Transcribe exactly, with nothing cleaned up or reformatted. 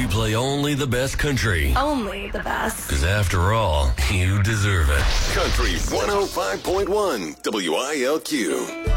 We play only the best country. Only the best. Because after all, you deserve it. Country one oh five point one W I L Q.